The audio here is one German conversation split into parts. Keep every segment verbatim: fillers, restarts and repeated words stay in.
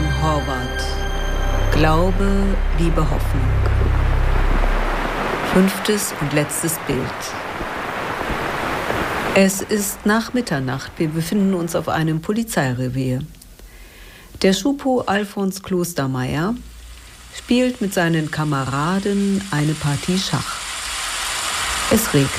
von Horvath. Glaube, Liebe, Hoffnung. Fünftes und letztes Bild. Es ist nach Mitternacht. Wir befinden uns auf einem Polizeirevier. Der Schupo Alfons Klostermeier spielt mit seinen Kameraden eine Partie Schach. Es regnet.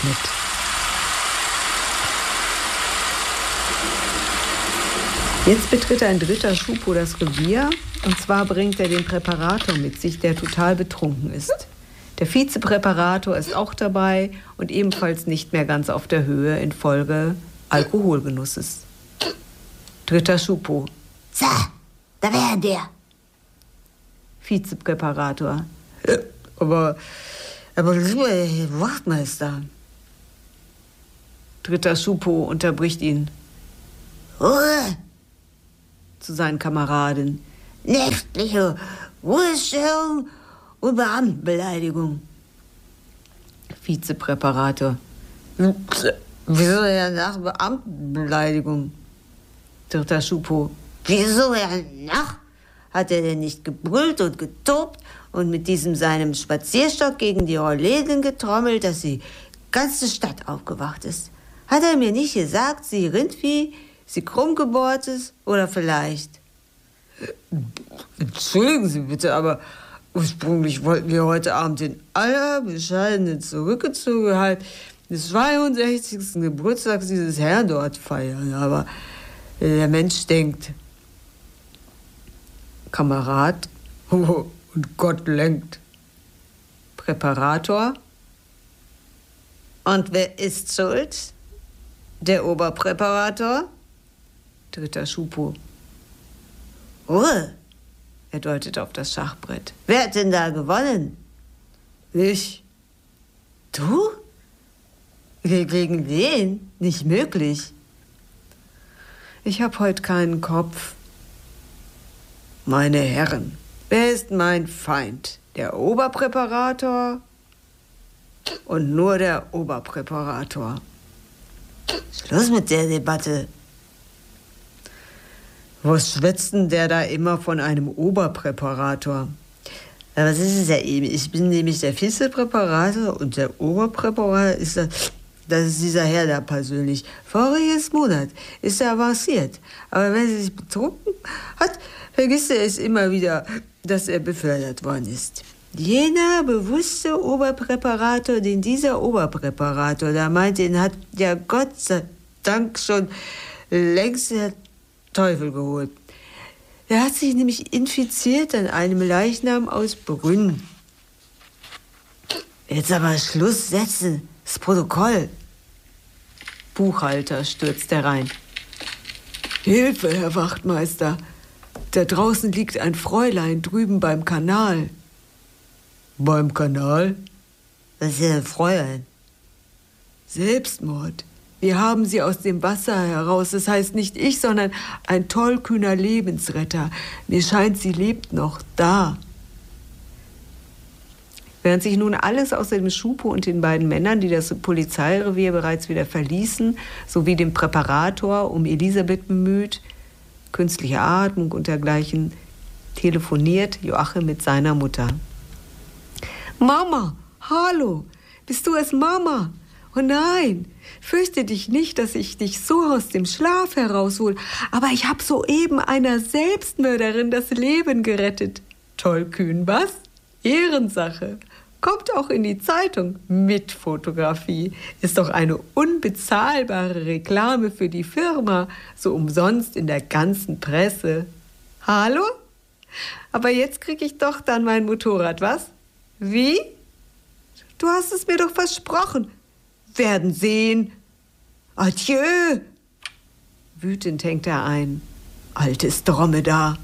Jetzt betritt ein dritter Schupo das Revier, und zwar bringt er den Präparator mit sich, der total betrunken ist. Der Vizepräparator ist auch dabei und ebenfalls nicht mehr ganz auf der Höhe infolge Alkoholgenusses. Dritter Schupo. So, da wäre der. Vizepräparator. Ja, aber, aber lieber Wachtmeister. Dritter Schupo unterbricht ihn. Ruhe! Zu seinen Kameraden. Nächtliche Ruhestörung und Beamtenbeleidigung. Vizepräparator. Wieso ja nach Beamtenbeleidigung? Dritter Schupo. Wieso ja nach? Hat er denn nicht gebrüllt und getobt und mit diesem seinem Spazierstock gegen die Rollläden getrommelt, dass die ganze Stadt aufgewacht ist? Hat er mir nicht gesagt, sie Rindvieh, sie Krummgebortes oder vielleicht? Entschuldigen Sie bitte, aber ursprünglich wollten wir heute Abend den allerbescheidenen Zurückgezogenheit des zweiundsechzigsten Geburtstags dieses Herrn dort feiern. Aber der Mensch denkt, Kamerad, oh, und Gott lenkt. Präparator. Und wer ist schuld? Der Oberpräparator? Dritter Schupo. Ruhe! Er deutet auf das Schachbrett. Wer hat denn da gewonnen? Ich. Du? Gegen wen? Nicht möglich. Ich hab heute keinen Kopf. Meine Herren, wer ist mein Feind? Der Oberpräparator und nur der Oberpräparator. Schluss mit der Debatte. Was schwätzt denn der da immer von einem Oberpräparator? Aber was ist es ja eben? Ich bin nämlich der Vizepräparator und der Oberpräparator ist das, das ist dieser Herr da persönlich. Voriges Monat ist er avanciert. Aber wenn er sich betrunken hat, vergisst er es immer wieder, dass er befördert worden ist. Jener bewusste Oberpräparator, den dieser Oberpräparator da meint, den hat ja Gott sei Dank schon längst der Teufel geholt. Er hat sich nämlich infiziert an einem Leichnam aus Brünn. Jetzt aber Schluss setzen, das Protokoll. Buchhalter stürzt herein. Hilfe, Herr Wachtmeister. Da draußen liegt ein Fräulein drüben beim Kanal. Beim Kanal? Was ist denn ein Fräulein? Selbstmord. Wir haben sie aus dem Wasser heraus. Das heißt nicht ich, sondern ein tollkühner Lebensretter. Mir scheint, sie lebt noch da. Während sich nun alles außer dem Schupo und den beiden Männern, die das Polizeirevier bereits wieder verließen, sowie dem Präparator um Elisabeth bemüht, künstliche Atmung und dergleichen, telefoniert Joachim mit seiner Mutter. Mama, hallo, bist du es, Mama? Oh nein, fürchte dich nicht, dass ich dich so aus dem Schlaf heraushol, aber ich habe soeben einer Selbstmörderin das Leben gerettet. Tollkühn, was? Ehrensache. Kommt auch in die Zeitung mit Fotografie. Ist doch eine unbezahlbare Reklame für die Firma, so umsonst in der ganzen Presse. Hallo? Aber jetzt krieg ich doch dann mein Motorrad, was? Wie? Du hast es mir doch versprochen. Werden sehen. Adieu. Wütend hängt er ein. Altes Dromedar.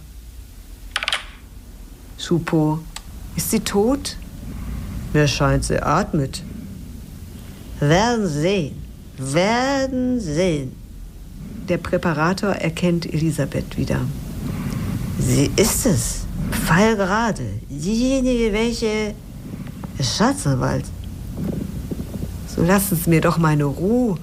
Schupo. Ist sie tot? Mir scheint, sie atmet. Werden sehen. Werden sehen. Der Präparator erkennt Elisabeth wieder. Sie ist es. Pfeilgerade. Diejenige, welche... Staatsanwalt. So lassen Sie mir doch meine Ruhe.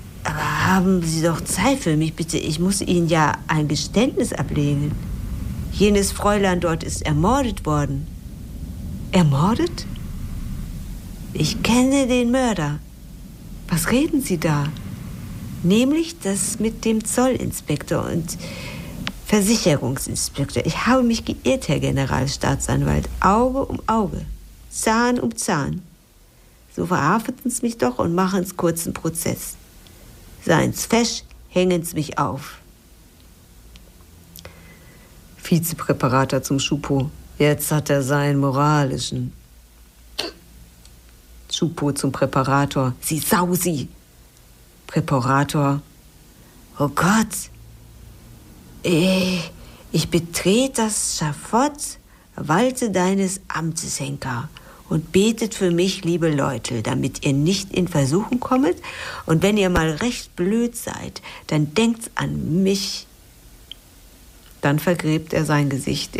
Aber haben Sie doch Zeit für mich, bitte. Ich muss Ihnen ja ein Geständnis ablegen. Jenes Fräulein dort ist ermordet worden. Ermordet? Ich kenne den Mörder. Was reden Sie da? Nämlich das mit dem Zollinspektor und Versicherungsinspektor. Ich habe mich geirrt, Herr Generalstaatsanwalt. Auge um Auge, Zahn um Zahn. So verhaften's mich doch und machen's kurzen Prozess. Seien's fesch, hängen's mich auf. Vizepräparator zum Schupo. Jetzt hat er seinen moralischen. Schupo zum Präparator. Sie Sausi. Präparator. Oh Gott. Ich betrete das Schafott, walte deines Amtes, Henker, und betet für mich, liebe Leute, damit ihr nicht in Versuchung kommet. Und wenn ihr mal recht blöd seid, dann denkt an mich. Dann vergräbt er sein Gesicht